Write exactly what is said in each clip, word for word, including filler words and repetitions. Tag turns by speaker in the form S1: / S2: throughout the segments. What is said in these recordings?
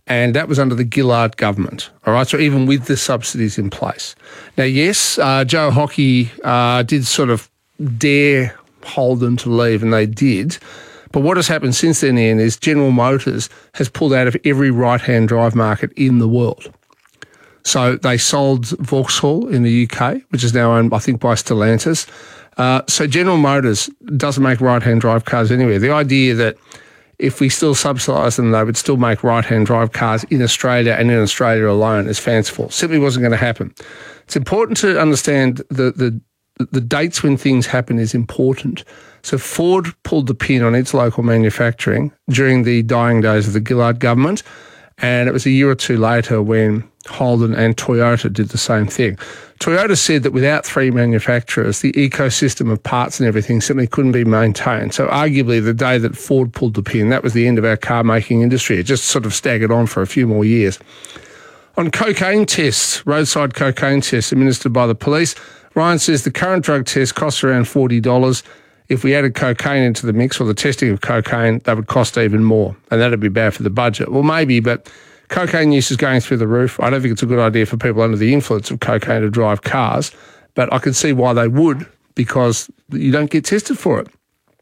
S1: and that was under the Gillard government, all right, so even with the subsidies in place. Now, yes, uh, Joe Hockey uh, did sort of dare Holden to leave, and they did. But what has happened since then, Ian, is General Motors has pulled out of every right-hand drive market in the world. So they sold Vauxhall in the U K, which is now owned, I think, by Stellantis. Uh, so General Motors doesn't make right-hand drive cars anywhere. The idea that if we still subsidise them, they would still make right-hand drive cars in Australia and in Australia alone is fanciful. Simply wasn't going to happen. It's important to understand the, the the dates when things happen is important. So Ford pulled the pin on its local manufacturing during the dying days of the Gillard government, and it was a year or two later when Holden and Toyota did the same thing. Toyota said that without three manufacturers, the ecosystem of parts and everything simply couldn't be maintained. So arguably the day that Ford pulled the pin, that was the end of our car-making industry. It just sort of staggered on for a few more years. On cocaine tests, roadside cocaine tests administered by the police, Ryan says the current drug test costs around forty dollars. If we added cocaine into the mix, or the testing of cocaine, that would cost even more, and that would be bad for the budget. Well, maybe, but cocaine use is going through the roof. I don't think it's a good idea for people under the influence of cocaine to drive cars, but I can see why they would, because you don't get tested for it.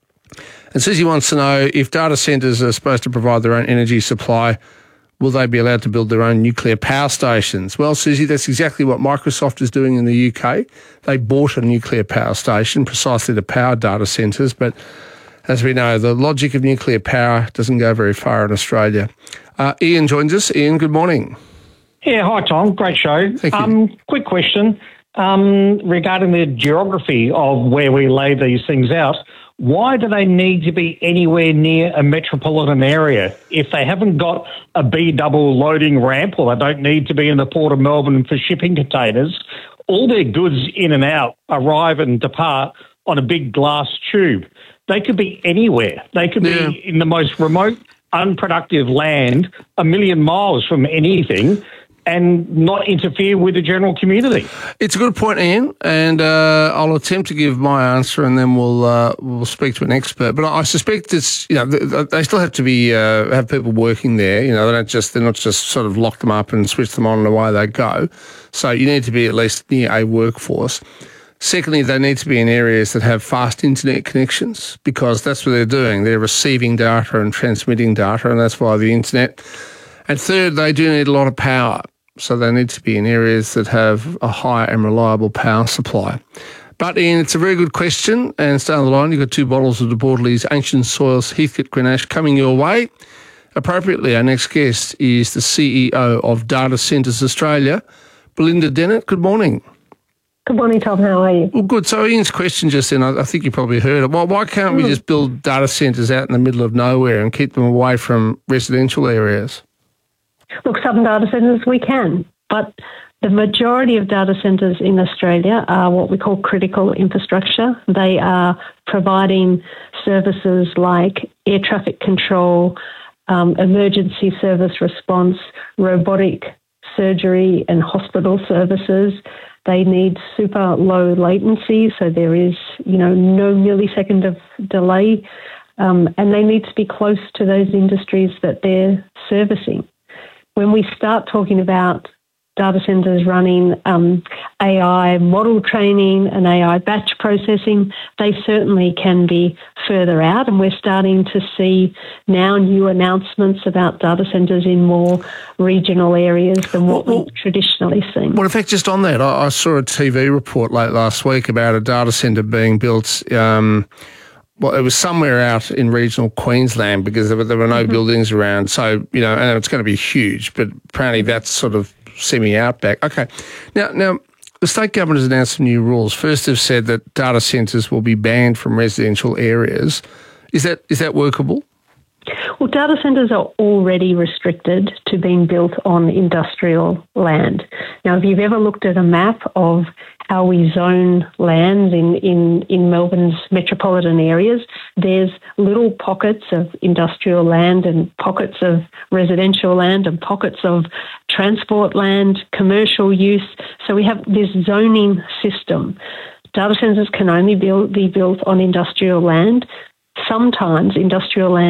S1: And Susie wants to know, if data centres are supposed to provide their own energy supply, will they be allowed to build their own nuclear power stations? Well, Susie, that's exactly what Microsoft is doing in the U K. They bought a nuclear power station precisely to power data centres, but as we know, the logic of nuclear power doesn't go very far in Australia. Uh, Ian joins us. Ian, good morning.
S2: Yeah, hi Tom. Great show.
S1: Thank you.
S2: Um, quick question um, regarding the geography of where we lay these things out. Why do they need to be anywhere near a metropolitan area? If they haven't got a B double loading ramp, or they don't need to be in the Port of Melbourne for shipping containers, all their goods in and out arrive and depart on a big glass tube. They could be anywhere. They could
S1: yeah.
S2: be in the most remote, unproductive land, a million miles from anything, and not interfere with the general community.
S1: It's a good point, Ian, and uh, I'll attempt to give my answer, and then we'll uh, we'll speak to an expert. But I suspect it's, you know, they still have to be uh, have people working there. You know, they don't just they're not just sort of lock them up and switch them on and away they go. So you need to be at least near a workforce. Secondly, they need to be in areas that have fast internet connections, because that's what they're doing. They're receiving data and transmitting data, and that's via the internet. And third, they do need a lot of power. So they need to be in areas that have a high and reliable power supply. But Ian, it's a very good question, and stay on the line. You've got two bottles of De Bortolys Ancient Soils Heathcote Grenache coming your way. Appropriately, our next guest is the C E O of Data Centres Australia, Belinda Dennett. Good morning.
S3: Good morning, Tom. How are you?
S1: Well, good. So Ian's question just then, I, I think you probably heard it. Well, why can't mm. we just build data centres out in the middle of nowhere and keep them away from residential areas?
S3: Look, some data centres we can, but the majority of data centres in Australia are what we call critical infrastructure. They are providing services like air traffic control, um, emergency service response, robotic surgery and hospital services. They need super low latency, so there is, you know, no millisecond of delay, um, and they need to be close to those industries that they're servicing. When we start talking about data centres running um, A I model training and A I batch processing, they certainly can be further out, and we're starting to see now new announcements about data centres in more regional areas than what well, we've traditionally seen.
S1: Well, in fact, just on that, I, I saw a T V report late last week about a data centre being built. Um, Well, it was somewhere out in regional Queensland, because there were, there were no mm-hmm. buildings around. So, you know, and it's going to be huge, but apparently that's sort of semi-outback. Okay. Now, now the state government has announced some new rules. First, they've said that data centres will be banned from residential areas. Is that is that workable?
S3: Well, data centres are already restricted to being built on industrial land. Now, if you've ever looked at a map of how we zone lands in, in, in Melbourne's metropolitan areas, there's little pockets of industrial land and pockets of residential land and pockets of transport land, commercial use. So we have this zoning system. Data centres can only build, be built on industrial land. Sometimes industrial land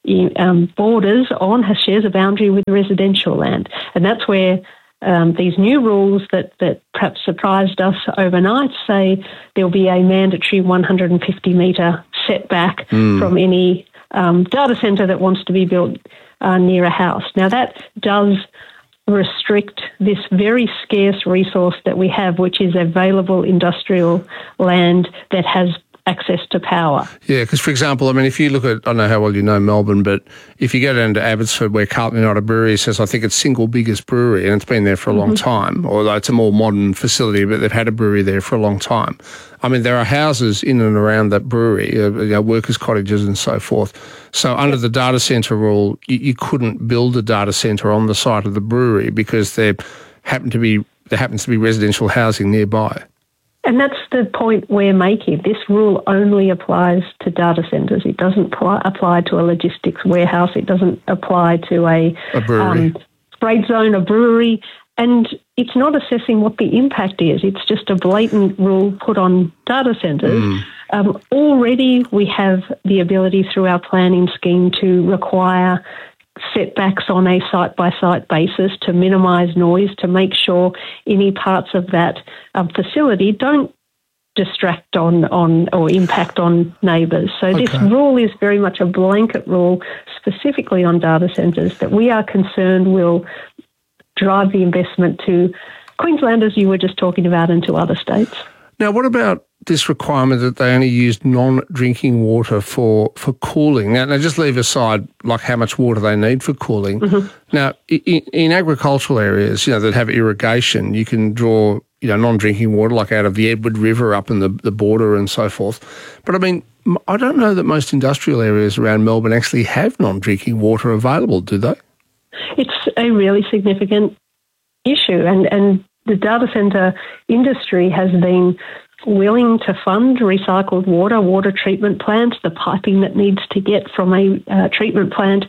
S3: um, borders on, has shares a boundary with residential land. And that's where um, these new rules that, that perhaps surprised us overnight say there'll be a mandatory one hundred fifty metre setback mm. from any um, data centre that wants to be built uh, near a house. Now, that does restrict this very scarce resource that we have, which is available industrial land that has access to power.
S1: Yeah, because, for example, I mean, if you look at, I don't know how well you know Melbourne, but if you go down to Abbotsford, where Carlton United Brewery says, I think it's single biggest brewery, and it's been there for a mm-hmm. long time, although it's a more modern facility, but they've had a brewery there for a long time. I mean, there are houses in and around that brewery, uh, you know, workers' cottages and so forth. So under the data centre rule, you, you couldn't build a data centre on the site of the brewery because there happened to be there happens to be residential housing nearby.
S3: And that's the point we're making. This rule only applies to data centres. It doesn't pl- apply to a logistics warehouse. It doesn't apply to a,
S1: a brewery.
S3: Um, trade zone, a brewery. And it's not assessing what the impact is. It's just a blatant rule put on data centres. Mm. Um, already we have the ability through our planning scheme to require setbacks on a site-by-site basis to minimise noise, to make sure any parts of that um, facility don't distract on, on or impact on neighbours. So okay. This rule is very much a blanket rule specifically on data centres that we are concerned will drive the investment to Queensland, as you were just talking about, and to other states.
S1: Now, what about this requirement that they only use non-drinking water for, for cooling? Now, now, just leave aside like how much water they need for cooling. Mm-hmm. Now, in, in agricultural areas, you know, that have irrigation, you can draw, you know, non-drinking water like out of the Edward River up in the, the border and so forth. But I mean, I don't know that most industrial areas around Melbourne actually have non-drinking water available, do they?
S3: It's a really significant issue, and, and the data centre industry has been willing to fund recycled water, water treatment plants, the piping that needs to get from a uh, treatment plant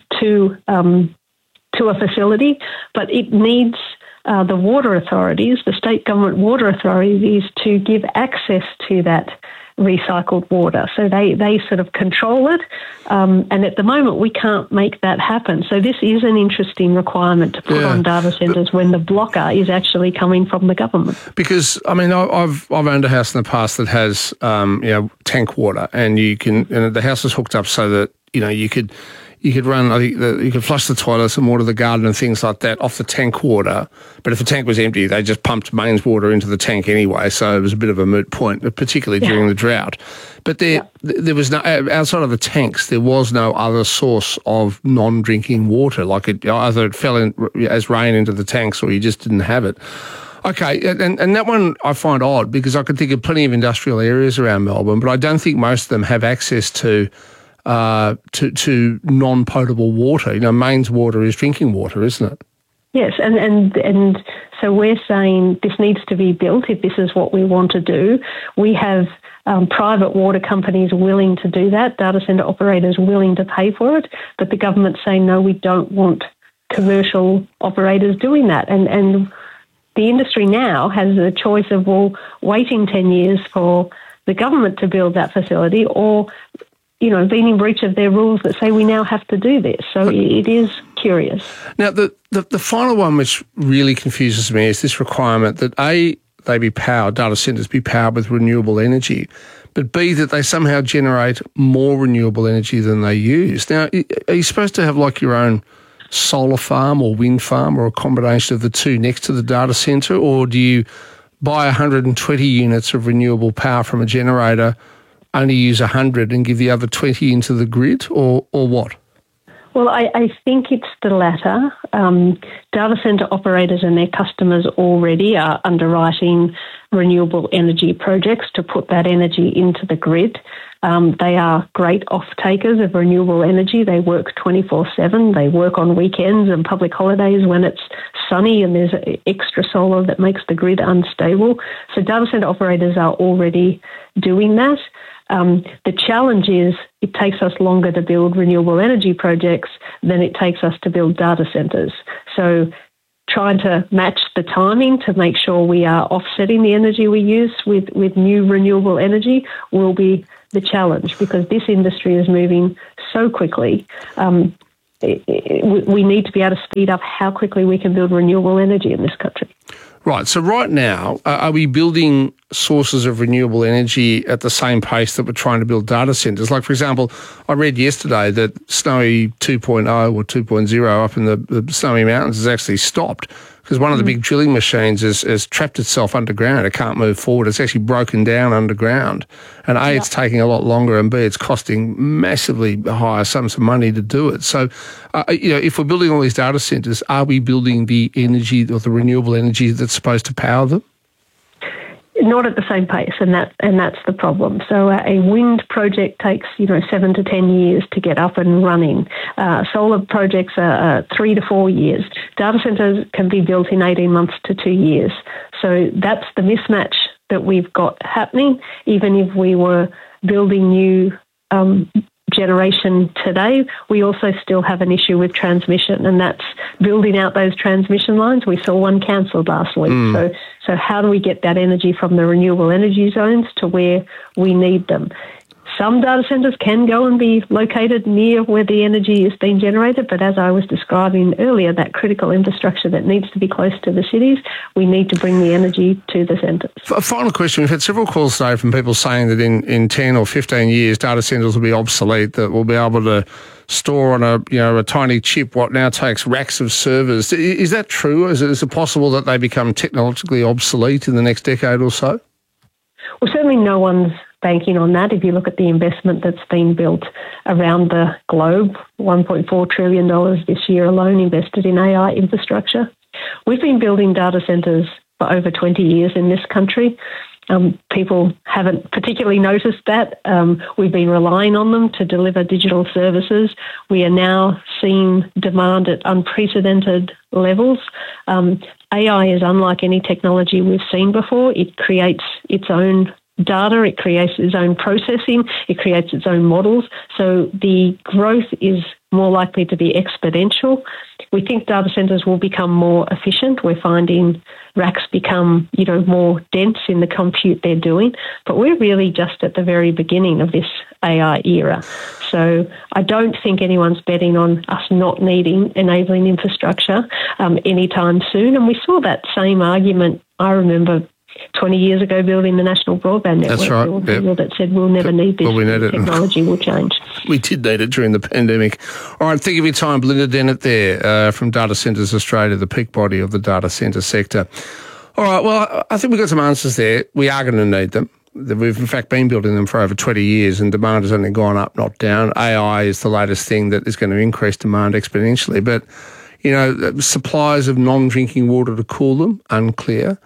S3: to um, to a facility, but it needs uh, the water authorities, the state government water authorities, to give access to that recycled water. So they, they sort of control it, um, and at the moment we can't make that happen. So this is an interesting requirement to put yeah. on data centres when the blocker is actually coming from the government. Because,
S1: I mean, I've I've owned a house in the past that has, um, you know, tank water, and you can, and the house is hooked up so that, you know, you could... You could run, I think, the, you could flush the toilets and water the garden and things like that off the tank water. But if the tank was empty, they just pumped mains water into the tank anyway. So it was a bit of a moot point, particularly yeah. during the drought. But there, yeah. there was no, outside of the tanks, there was no other source of non-drinking water. Like it, either it fell in as rain into the tanks or you just didn't have it. Okay, and, and that one I find odd because I could think of plenty of industrial areas around Melbourne, but I don't think most of them have access to Uh, to, to non-potable water. You know, mains water is drinking water, isn't it?
S3: Yes, and, and, and so we're saying this needs to be built if this is what we want to do. We have um, private water companies willing to do that, data centre operators willing to pay for it, but the government's saying, no, we don't want commercial operators doing that. And, and the industry now has a choice of, well, waiting ten years for the government to build that facility or you know, being in breach of their rules that say we now have to do this. So it is curious.
S1: Now, the, the, the final one which really confuses me is this requirement that A, they be powered, data centres be powered with renewable energy, but B, that they somehow generate more renewable energy than they use. Now, are you supposed to have like your own solar farm or wind farm or a combination of the two next to the data centre, or do you buy one hundred twenty units of renewable power from a generator, only use one hundred and give the other twenty into the grid, or or what?
S3: Well, I, I think it's the latter. Um, data centre operators and their customers already are underwriting renewable energy projects to put that energy into the grid. Um, they are great off-takers of renewable energy. They work twenty-four seven. They work on weekends and public holidays when it's sunny and there's extra solar that makes the grid unstable. So data centre operators are already doing that. Um, the challenge is it takes us longer to build renewable energy projects than it takes us to build data centres. So trying to match the timing to make sure we are offsetting the energy we use with, with new renewable energy will be the challenge, because this industry is moving so quickly. Um, it, it, we need to be able to speed up how quickly we can build renewable energy in this country.
S1: Right. So right now, uh, are we building sources of renewable energy at the same pace that we're trying to build data centres? Like, for example, I read yesterday that Snowy two point oh or two point oh up in the, the Snowy Mountains has actually stopped because one of the big drilling machines has, has trapped itself underground. It can't move forward. It's actually broken down underground. And A, yep. it's taking a lot longer, and B, it's costing massively higher sums of money to do it. So, uh, you know, if we're building all these data centres, are we building the energy or the renewable energy that's supposed to power them?
S3: Not at the same pace, and that and that's the problem. So uh, a wind project takes you know seven to ten years to get up and running. Uh, solar projects are uh, three to four years. Data centres can be built in eighteen months to two years. So that's the mismatch that we've got happening. Even if we were building new um, generation today, we also still have an issue with transmission, and that's building out those transmission lines. We saw one cancelled last week. Mm. So, so how do we get that energy from the renewable energy zones to where we need them? Some data centres can go and be located near where the energy is being generated, but as I was describing earlier, that critical infrastructure that needs to be close to the cities, we need to bring the energy to the centres.
S1: A final question. We've had several calls today from people saying that in, in ten or fifteen years, data centres will be obsolete, that we'll be able to store on a you know a tiny chip what now takes racks of servers. Is that true? Is it, is it possible that they become technologically obsolete in the next decade or so?
S3: Well, certainly no one's banking on that. If you look at the investment that's been built around the globe, one point four trillion dollars this year alone invested in A I infrastructure. We've been building data centres for over twenty years in this country. Um, people haven't particularly noticed that. Um, we've been relying on them to deliver digital services. We are now seeing demand at unprecedented levels. Um, A I is unlike any technology we've seen before. It creates its own data, it creates its own processing, it creates its own models. So the growth is more likely to be exponential. We think data centres will become more efficient. We're finding racks become, you know, more dense in the compute they're doing, but we're really just at the very beginning of this A I era. So I don't think anyone's betting on us not needing enabling infrastructure um, anytime soon. And we saw that same argument, I remember, twenty years ago building the National Broadband Network.
S1: That's right.
S3: There were
S1: yep.
S3: people that said we'll never need this.
S1: Well, we need it.
S3: Technology will change.
S1: We did need it during the pandemic. All right, thank you for your time, Belinda Dennett there uh, from Data Centres Australia, the peak body of the data centre sector. All right, well, I think we've got some answers there. We are going to need them. We've, in fact, been building them for over twenty years and demand has only gone up, not down. A I is the latest thing that is going to increase demand exponentially. But, you know, supplies of non-drinking water to cool them, unclear.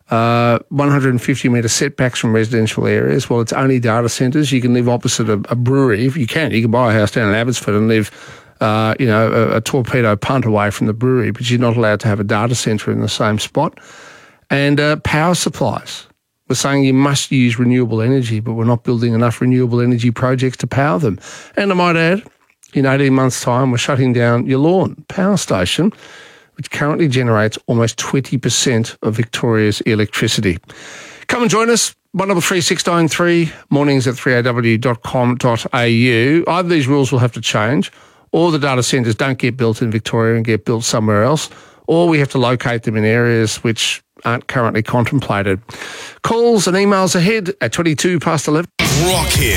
S1: Uh, one hundred fifty metre setbacks from residential areas. Well, it's only data centres. You can live opposite a, a brewery. If you can, you can buy a house down in Abbotsford and live, uh, you know, a, a torpedo punt away from the brewery, but you're not allowed to have a data centre in the same spot. And uh, power supplies. We're saying you must use renewable energy, but we're not building enough renewable energy projects to power them. And I might add, in eighteen months' time, we're shutting down your lawn power station, which currently generates almost twenty percent of Victoria's electricity. Come and join us, one double three six nine three, mornings at three a w dot com dot a u. Either these rules will have to change, or the data centres don't get built in Victoria and get built somewhere else, or we have to locate them in areas which aren't currently contemplated. Calls and emails ahead at twenty-two past eleven.
S4: Rock Hit.